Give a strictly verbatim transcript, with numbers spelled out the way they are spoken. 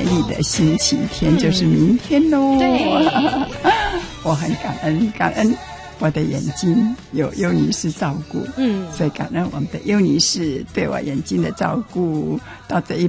丽的星期天，就是明天咯。 对， 我很感恩，感恩我的眼睛有尤女士照顾， 嗯， 所以感恩我们的尤女士对我眼睛的照顾。到这一